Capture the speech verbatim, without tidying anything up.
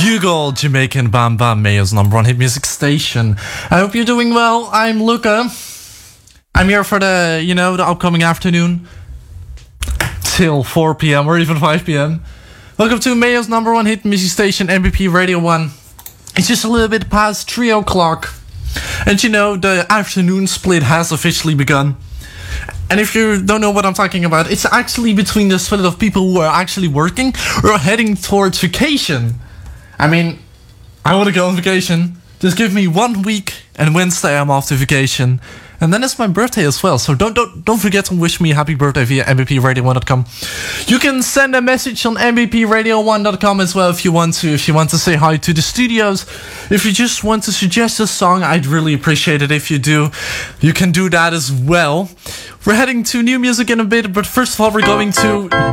Bugle, Jamaican Bam Bam, Mayo's number one hit music station. I hope you're doing well. I'm Luca. I'm here for the, you know, the upcoming afternoon till four p.m. or even five p.m. Welcome to Mayo's number one hit music station, M B P Radio one. It's just a little bit past three o'clock. And you know, the afternoon split has officially begun. And if you don't know what I'm talking about, it's actually between the split of people who are actually working or heading towards vacation. I mean, I want to go on vacation. Just give me one week, and Wednesday I'm off to vacation. And then it's my birthday as well, so don't don't don't forget to wish me a happy birthday via m b p radio one dot com. You can send a message on m b p radio one dot com as well if you want to. If you want to say hi to the studios, if you just want to suggest a song, I'd really appreciate it if you do. You can do that as well. We're heading to new music in a bit, but first of all, we're going to